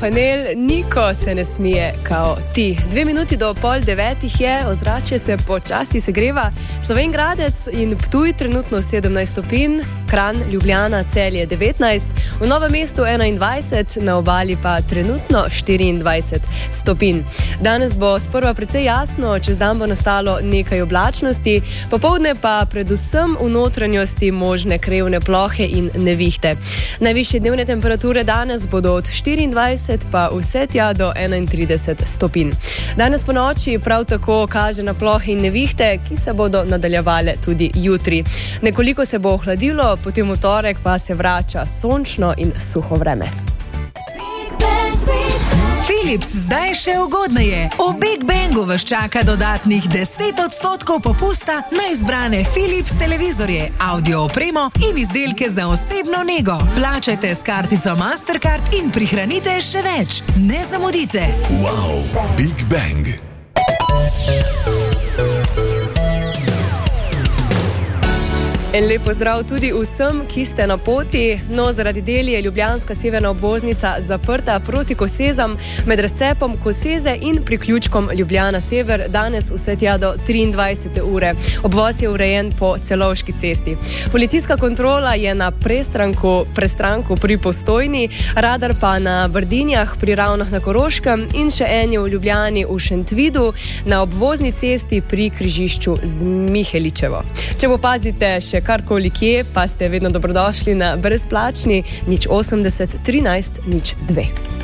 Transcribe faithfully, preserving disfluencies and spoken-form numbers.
panel, niko se ne smije kao ti. Dve minuti do pol devetih je, ozračje se počasi segreva. Slovenj Gradec in Ptuj trenutno sedemnajst stopinj, Kranj, Ljubljana, Celje devetnajst, v Novem mestu enaindvajset, na obali pa trenutno štiriindvajset stopinj. Danes bo sprva precej jasno, čez dan bo nastalo nekaj oblačnosti, popoldne pa predvsem v notranjosti možne krevne plohe in nevihte. Najvišje dnevne temperature danes bodo od štiriindvajset pa vse tja do enaintrideset stopinj. Danes po noči prav tako kaže na plohe in nevihte, ki se bodo nadaljevale tudi jutri. Nekoliko se bo ohladilo, potem v torek pa se vrača sončno in suho vreme. Philips zdaj še ugodneje. O Big Bangu vas čaka dodatnih deset odstotkov popusta na izbrane Philips televizorje, audio opremo in izdelke za osebno nego. Plačajte s kartico Mastercard in prihranite še več. Ne zamudite. Wow, Big Bang. En lep pozdrav tudi vsem, ki ste na poti. No, zaradi del je ljubljanska severna obvoznica zaprta proti Kosezam med razcepom Koseze in priključkom Ljubljana Sever danes vse tja do triindvajsete ure. Obvoz je urejen po Celovški cesti. Policijska kontrola je na prestranku, prestranku pri Postojni, radar pa na Brdinjah pri Ravnah na Koroškem in še en je v Ljubljani v Šentvidu na obvozni cesti pri križišču z Miheličevo. Če opazite še karkoli kje, pa ste vedno dobrodošli na brezplačni nič osemdeset trinajst nič dve.